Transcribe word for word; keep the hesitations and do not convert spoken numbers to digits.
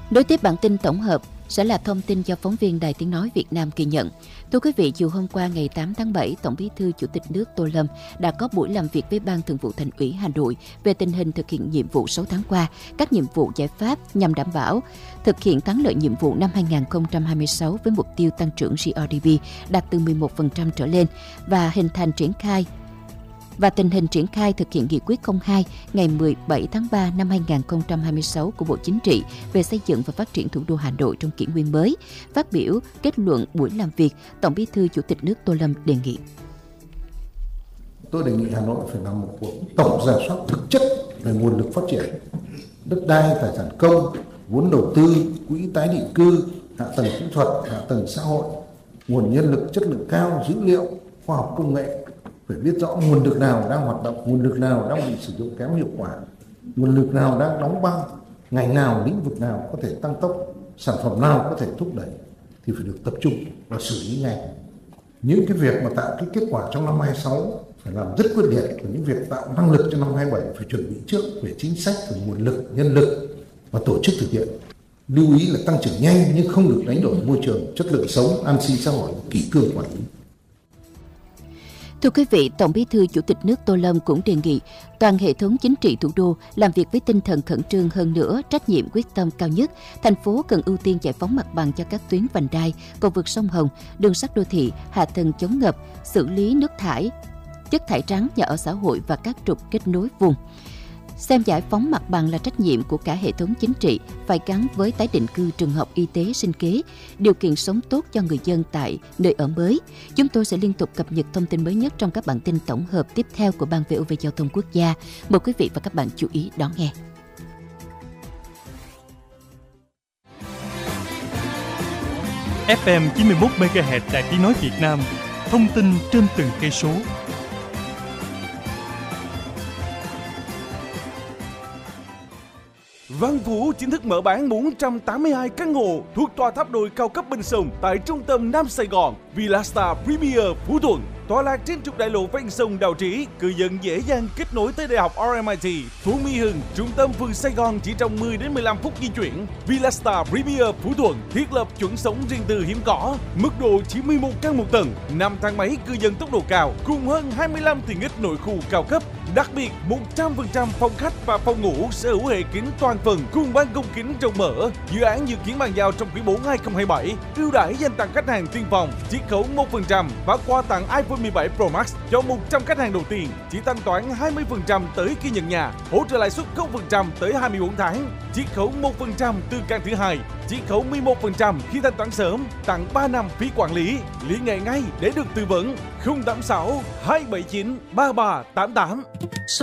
Đối tiếp bản tin tổng hợp sẽ là thông tin do phóng viên Đài Tiếng Nói Việt Nam ghi nhận. Thưa quý vị, chiều hôm qua ngày tám tháng bảy, Tổng Bí thư Chủ tịch nước Tô Lâm đã có buổi làm việc với Ban Thường vụ Thành ủy Hà Nội về tình hình thực hiện nhiệm vụ sáu tháng qua, các nhiệm vụ giải pháp nhằm đảm bảo thực hiện thắng lợi nhiệm vụ năm hai không hai sáu với mục tiêu tăng trưởng giê đê pê đạt từ mười một phần trăm trở lên và hình thành triển khai và tình hình triển khai thực hiện nghị quyết không hai ngày mười bảy tháng ba năm hai không hai sáu của Bộ Chính trị về xây dựng và phát triển thủ đô Hà Nội trong kỷ nguyên mới. Phát biểu kết luận buổi làm việc, Tổng Bí thư Chủ tịch nước Tô Lâm đề nghị. Tôi đề nghị Hà Nội phải làm một cuộc tổng rà soát thực chất về nguồn lực phát triển, đất đai, tài sản công, vốn đầu tư, quỹ tái định cư, hạ tầng kỹ thuật, hạ tầng xã hội, nguồn nhân lực chất lượng cao, dữ liệu, khoa học công nghệ. Phải biết rõ nguồn lực nào đang hoạt động, nguồn lực nào đang bị sử dụng kém hiệu quả, nguồn lực nào đang đóng băng, ngành nào, lĩnh vực nào có thể tăng tốc, sản phẩm nào có thể thúc đẩy thì phải được tập trung và xử lý ngay. Những cái việc mà tạo cái kết quả trong năm hai sáu phải làm rất quyết liệt, và những việc tạo năng lực cho năm hai bảy phải chuẩn bị trước về chính sách, về nguồn lực, nhân lực và tổ chức thực hiện. Lưu ý là tăng trưởng nhanh nhưng không được đánh đổi môi trường, chất lượng sống, an sinh xã hội, kỷ cương quản lý. Thưa quý vị, Tổng Bí thư Chủ tịch nước Tô Lâm cũng đề nghị toàn hệ thống chính trị thủ đô làm việc với tinh thần khẩn trương hơn nữa, trách nhiệm quyết tâm cao nhất. Thành phố cần ưu tiên giải phóng mặt bằng cho các tuyến vành đai, cầu vượt sông Hồng, đường sắt đô thị, hạ tầng chống ngập, xử lý nước thải, chất thải rắn, nhà ở xã hội và các trục kết nối vùng. Xem giải phóng mặt bằng là trách nhiệm của cả hệ thống chính trị, phải gắn với tái định cư, trường học, y tế, sinh kế, điều kiện sống tốt cho người dân tại nơi ở mới. Chúng tôi sẽ liên tục cập nhật thông tin mới nhất trong các bản tin tổng hợp tiếp theo của Ban vê o vê Giao thông Quốc gia. Mời quý vị và các bạn chú ý đón nghe. ép em chín mươi mốt mê ga héc Đài Tiếng Nói Việt Nam, thông tin trên từng cây số. Văn Vũ chính thức mở bán bốn trăm tám mươi hai căn hộ thuộc tòa tháp đồi cao cấp bên sông tại trung tâm Nam Sài Gòn, Villastar Premier Phú Thuận. Tọa lạc trên trục đại lộ ven sông Đào Trĩ, cư dân dễ dàng kết nối tới Đại học rờ em i tê, Phú Mỹ Hưng, trung tâm phường Sài Gòn chỉ trong mười đến mười lăm phút di chuyển. Villastar Premier Phú Thuận thiết lập chuẩn sống riêng tư hiếm có, mức độ chỉ mười một căn một tầng, năm thang máy cư dân tốc độ cao, cùng hơn hai mươi lăm tiện ích nội khu cao cấp. Đặc biệt, một trăm phần trăm phòng khách và phòng ngủ sở hữu hệ kính toàn phần cùng ban công kính rộng mở. Dự án dự kiến bàn giao trong quý bốn hai không hai bảy. Ưu đãi dành tặng khách hàng tiên phong, chiết khấu một phần trăm và quà tặng iPhone mười bảy Pro Max cho một trăm khách hàng đầu tiên, chỉ thanh toán hai mươi phần trăm tới khi nhận nhà, hỗ trợ lãi suất không phần trăm tới hai mươi bốn tháng, chiết khấu một phần trăm từ căn thứ hai, chiết khấu mười một phần trăm khi thanh toán sớm, tặng ba năm phí quản lý. Liên hệ ngay để được tư vấn. Không tám sáu hai bảy chín ba ba tám tám.